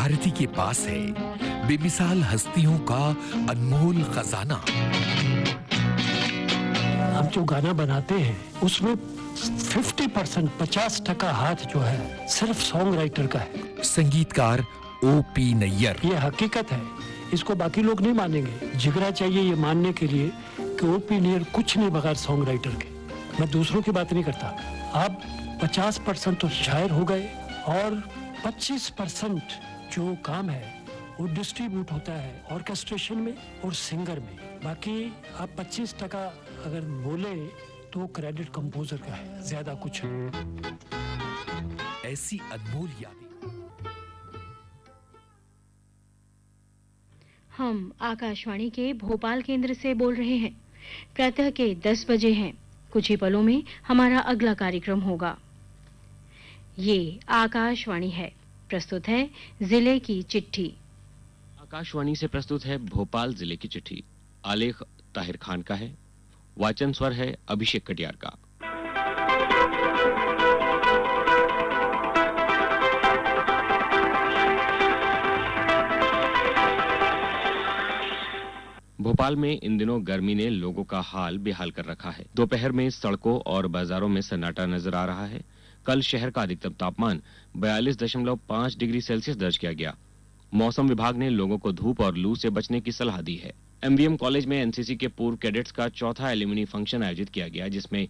भारती के पास है बेमिसाल हस्तियों का अनमोल खजाना। हम जो गाना बनाते हैं उसमें 50% 50% हाथ जो है सिर्फ सॉन्ग राइटर का है। संगीतकार O.P. नैयर। ये हकीकत है, इसको बाकी लोग नहीं मानेंगे। जिगरा चाहिए ये मानने के लिए कि O.P. नैयर कुछ नहीं बगैर सॉन्ग राइटर के। मैं दूसरों की बात नहीं करता। आप 50% तो शायर हो गए और 25% जो काम है वो डिस्ट्रीब्यूट होता है ऑर्केस्ट्रेशन में और सिंगर में। बाकी आप 25% अगर बोले तो क्रेडिट कंपोजर का है, ज्यादा कुछ नहीं। ऐसी अनमोल यादें। हम आकाशवाणी के भोपाल केंद्र से बोल रहे हैं। प्रातः के 10 बजे हैं। कुछ ही पलों में हमारा अगला कार्यक्रम होगा। ये आकाशवाणी है। प्रस्तुत है जिले की चिट्ठी। आकाशवाणी से प्रस्तुत है भोपाल जिले की चिट्ठी। आलेख ताहिर खान का है। वाचन स्वर है अभिषेक कटियार का। भोपाल में इन दिनों गर्मी ने लोगों का हाल बेहाल कर रखा है। दोपहर में सड़कों और बाजारों में सन्नाटा नजर आ रहा है। कल शहर का अधिकतम तापमान 42.5 डिग्री सेल्सियस दर्ज किया गया। मौसम विभाग ने लोगों को धूप और लू से बचने की सलाह दी है। एमवीएम कॉलेज में एनसीसी के पूर्व कैडेट्स का चौथा एल्यूमिनी फंक्शन आयोजित किया गया, जिसमें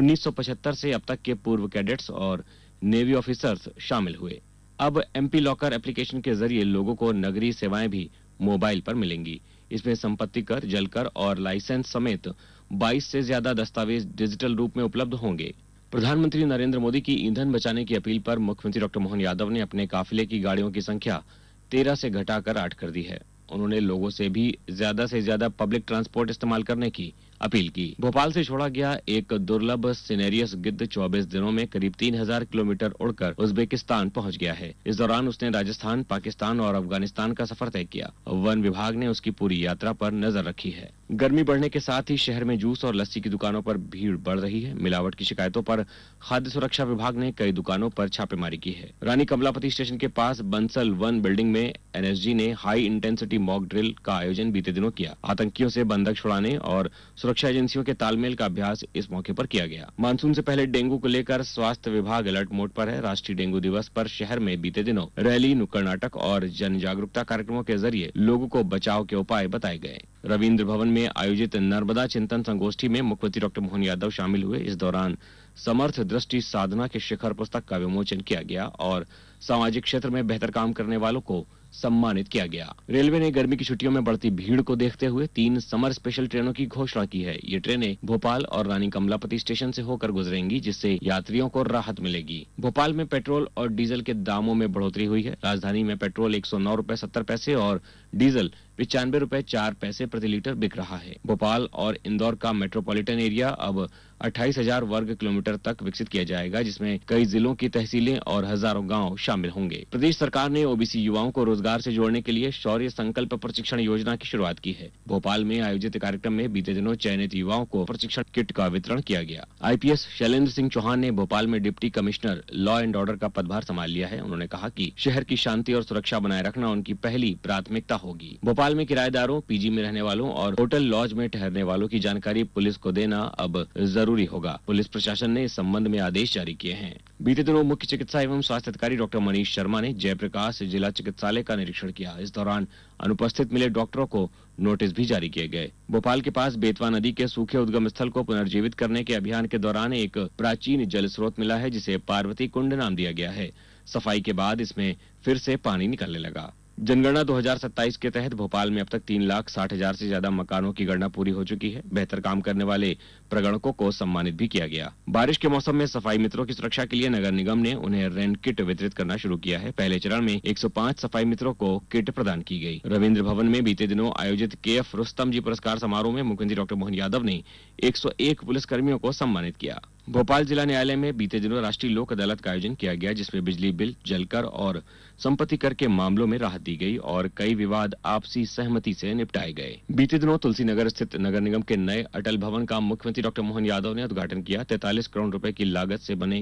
1975 से अब तक के पूर्व कैडेट्स और नेवी ऑफिसर्स शामिल हुए। अब एमपी लॉकर एप्लीकेशन के जरिए लोगों को नगरीय सेवाएं भी मोबाइल पर मिलेंगी। इसमें संपत्ति कर, जलकर और लाइसेंस समेत 22 से ज्यादा दस्तावेज डिजिटल रूप में उपलब्ध होंगे। प्रधानमंत्री नरेंद्र मोदी की ईंधन बचाने की अपील पर मुख्यमंत्री डॉक्टर मोहन यादव ने अपने काफिले की गाड़ियों की संख्या 13 से घटाकर 8 कर दी है। उन्होंने लोगों से भी ज्यादा पब्लिक ट्रांसपोर्ट इस्तेमाल करने की अपील की। भोपाल से छोड़ा गया एक दुर्लभ सिनेरियस गिद्ध 24 दिनों में करीब 3000 किलोमीटर उड़कर उज्बेकिस्तान पहुंच गया है। इस दौरान उसने राजस्थान, पाकिस्तान और अफगानिस्तान का सफर तय किया। वन विभाग ने उसकी पूरी यात्रा पर नजर रखी है। गर्मी बढ़ने के साथ ही शहर में जूस और लस्सी की दुकानों पर भीड़ बढ़ रही है। मिलावट की शिकायतों पर खाद्य सुरक्षा विभाग ने कई दुकानों पर छापेमारी की है। रानी कमलापति स्टेशन के पास बंसल वन बिल्डिंग में एनएसजी ने हाई इंटेंसिटी मॉक ड्रिल का आयोजन बीते दिनों किया। आतंकियों से बंधक छुड़ाने और सुरक्षा एजेंसियों के तालमेल का अभ्यास इस मौके पर किया गया। मानसून से पहले डेंगू को लेकर स्वास्थ्य विभाग अलर्ट मोड पर है। राष्ट्रीय डेंगू दिवस पर शहर में बीते दिनों रैली, नुक्कड़ नाटक और जन जागरूकता कार्यक्रमों के जरिए लोगों को बचाव के उपाय बताए गए। रविंद्र भवन में आयोजित नर्मदा चिंतन संगोष्ठी में मुख्यमंत्री डॉक्टर मोहन यादव शामिल हुए। इस दौरान समर्थ दृष्टि साधना के शिखर पुस्तक का विमोचन किया गया और सामाजिक क्षेत्र में बेहतर काम करने वालों को सम्मानित किया गया। रेलवे ने गर्मी की छुट्टियों में बढ़ती भीड़ को देखते हुए 3 समर स्पेशल ट्रेनों की घोषणा की है। ये ट्रेनें भोपाल और रानी कमलापति स्टेशन से होकर गुजरेंगी, जिससे यात्रियों को राहत मिलेगी। भोपाल में पेट्रोल और डीजल के दामों में बढ़ोतरी हुई है। राजधानी में पेट्रोल 109 रुपए 70 पैसे और डीजल 95 रुपए 4 पैसे प्रति लीटर बिक रहा है। भोपाल और इंदौर का मेट्रोपॉलिटन एरिया अब 28,000 वर्ग किलोमीटर तक विकसित किया जाएगा, जिसमें कई जिलों की तहसीलें और हजारों गांव शामिल होंगे। प्रदेश सरकार ने ओबीसी युवाओं को रोजगार से जोड़ने के लिए शौर्य संकल्प प्रशिक्षण योजना की शुरुआत की है। भोपाल में आयोजित कार्यक्रम में बीते दिनों चयनित युवाओं को प्रशिक्षण किट का वितरण किया गया। आईपीएस शैलेंद्र सिंह चौहान ने भोपाल में deputy commissioner law and order का पदभार संभाल लिया है। उन्होंने कहा कि शहर की शांति और सुरक्षा बनाए रखना उनकी पहली प्राथमिकता होगी। भोपाल में किराएदारों, पीजी में रहने वालों और होटल लॉज में ठहरने वालों की जानकारी पुलिस को देना अब जरूरी होगा। पुलिस प्रशासन ने इस संबंध में आदेश जारी किए हैं। बीते दिनों मुख्य चिकित्सा एवं स्वास्थ्य अधिकारी डॉक्टर मनीष शर्मा ने जयप्रकाश जिला चिकित्सालय का निरीक्षण किया। इस दौरान अनुपस्थित मिले डॉक्टरों को नोटिस भी जारी किए गए। भोपाल के पास बेतवा नदी के सूखे उद्गम स्थल को पुनर्जीवित करने के अभियान के दौरान एक प्राचीन जल स्रोत मिला है, जिसे पार्वती कुंड नाम दिया गया है। सफाई के बाद इसमें फिर से पानी निकलने लगा। जनगणना 2027 के तहत भोपाल में अब तक 3,60,000 से ज्यादा मकानों की गणना पूरी हो चुकी है। बेहतर काम करने वाले प्रगणकों को सम्मानित भी किया गया। बारिश के मौसम में सफाई मित्रों की सुरक्षा के लिए नगर निगम ने उन्हें रेन किट वितरित करना शुरू किया है। पहले चरण में 105 सफाई मित्रों को किट प्रदान की गई। रविंद्र भवन में बीते दिनों आयोजित केएफ रुस्तम जी पुरस्कार समारोह में मुख्यमंत्री डॉक्टर मोहन यादव ने 101 पुलिसकर्मियों को सम्मानित किया। भोपाल जिला न्यायालय में बीते दिनों राष्ट्रीय लोक अदालत का आयोजन किया गया, जिसमें बिजली बिल, जलकर और संपत्ति कर के मामलों में राहत दी गई और कई विवाद आपसी सहमति से निपटाए गए। बीते दिनों तुलसी नगर स्थित नगर निगम के नए अटल भवन का मुख्यमंत्री डॉक्टर मोहन यादव ने उद्घाटन किया। 43 करोड़ रुपए की लागत से बने